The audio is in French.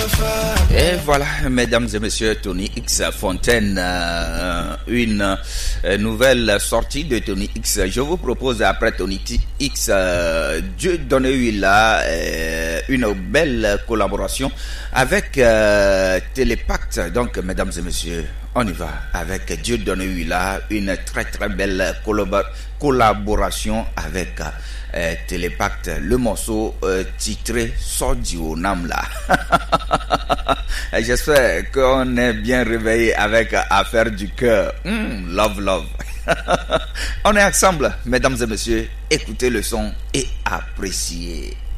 Et voilà, mesdames et messieurs, Tony X Fontaine, une nouvelle sortie de Tony X. Je vous propose après Tony X, Dieu donne-lui là une belle collaboration avec Télépacte. Donc, mesdames et messieurs, on y va avec Dieu donne-lui là une très très belle collaboration avec Télépacte. Le morceau titré Sordi au Nam là. J'espère qu'on est bien réveillé avec Affaire du cœur. Love, love. On est ensemble, mesdames et messieurs. Écoutez le son et appréciez.